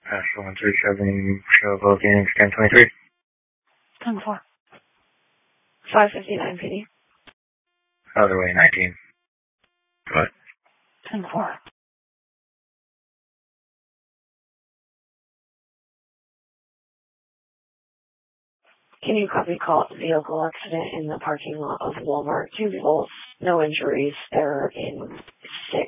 National 137, show Phoenix 1023. 10-4. 559 PD. Other way, 19. What? 10-4. Can you copy call vehicle accident in the parking lot of Walmart? 2 volts, no injuries. They're in 6.